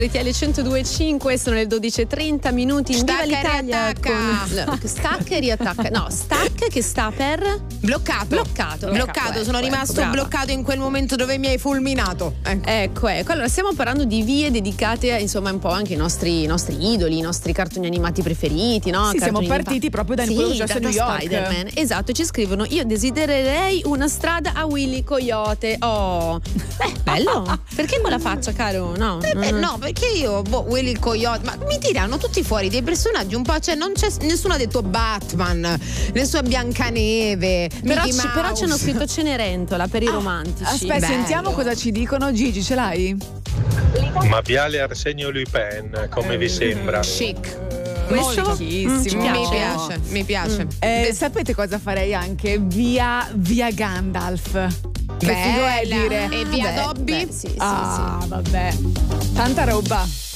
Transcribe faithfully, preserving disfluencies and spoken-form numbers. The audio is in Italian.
R T L centodue e cinque, sono le dodici e trenta minuti in Viva l'Italia con no, stacca e riattacca. No, stacca che sta per bloccato. Bloccato. Bloccato, ecco, sono ecco, rimasto ecco, bloccato in quel momento dove mi hai fulminato. Ecco. ecco, ecco. Allora, stiamo parlando di vie dedicate, insomma, un po' anche ai nostri, i nostri idoli, i nostri cartoni animati preferiti, no? Sì, siamo Cartoni partiti pa- proprio da sì, quello che successo da, a New da York. Spider-Man. Esatto, ci scrivono: io desidererei una strada a Willy Coyote. Oh, beh, bello. Perché quella faccia, caro? No, Eh, beh, no, perché io, boh, Willy il Coyote, ma mi tirano tutti fuori dei personaggi un po', cioè non c'è, nessuno ha detto Batman, nessuno Biancaneve, Però, Mickey ci, però Mouse. c'hanno scritto Cenerentola per i romantici. Aspetta, Bello. sentiamo cosa ci dicono. Gigi, ce l'hai? Ma Viale Arsenio Lupin, come vi sembra? Chic. Questo Moltissimo. mm, ci Mi piace. piace, mi piace. Eh, sapete cosa farei anche? Via, via Gandalf. Che figo è Bella. dire. E via Beh, Dobby? beh, sì, sì, Ah, vabbè. Tanta roba.